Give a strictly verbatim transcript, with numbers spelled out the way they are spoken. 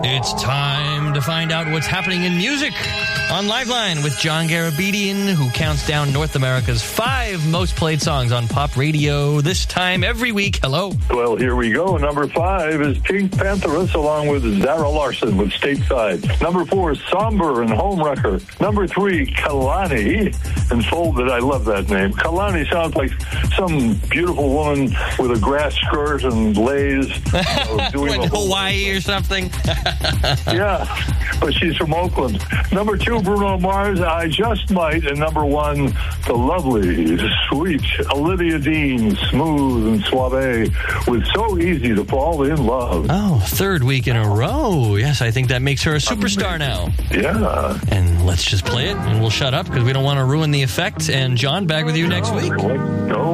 It's time to find out what's happening in music on Liveline with John Garabedian, who counts down North America's five most played songs on pop radio this time every week. Hello. Well, here we go. Number five is Pink Pantheress along with Zara Larsson with Stateside. Number four is Somber and Homewrecker. Number three, Kalani and Folded. I love that name. Kalani sounds like some beautiful woman with a grass skirt and lays. You know, doing like Hawaii or something. Yeah, but she's from Oakland. Number two, Bruno Mars, I Just Might. And number one, the lovely, sweet Olivia Dean, smooth and suave, with So Easy to Fall in Love. Oh, third week in a row. Yes, I think that makes her a superstar now. Yeah. And let's just play it, and we'll shut up because we don't want to ruin the effect. And John, back with you next week. No.